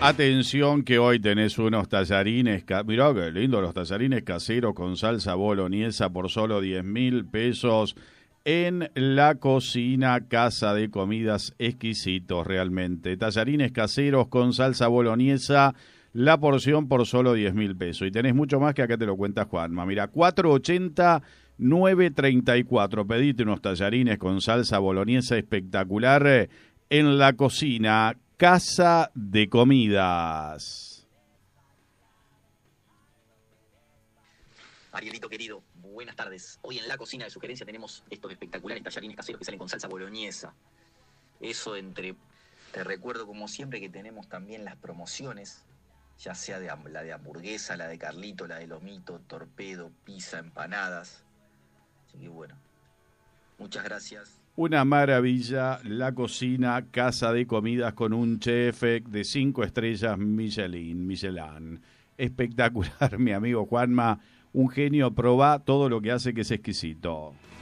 Atención que hoy tenés unos tallarines, mirá qué lindo los tallarines caseros con salsa boloñesa por solo 10.000 pesos en La Cocina, casa de comidas exquisitos realmente. Tallarines caseros con salsa boloñesa, la porción por solo 10.000 pesos. Y tenés mucho más que acá te lo cuenta Juanma. Mira, 480-934. Pedite unos tallarines con salsa boloñesa espectacular en La Cocina, casa de comidas. Arielito querido, buenas tardes. Hoy en La Cocina de Sugerencia tenemos estos espectaculares tallarines caseros que salen con salsa boloñesa. Eso entre... Te recuerdo como siempre que tenemos también las promociones, ya sea la de hamburguesa, la de Carlito, la de lomito, torpedo, pizza, empanadas. Así que bueno, muchas gracias. Una maravilla, La Cocina, casa de comidas con un chef de 5 estrellas Michelin. Espectacular, mi amigo Juanma, un genio, probá todo lo que hace que es exquisito.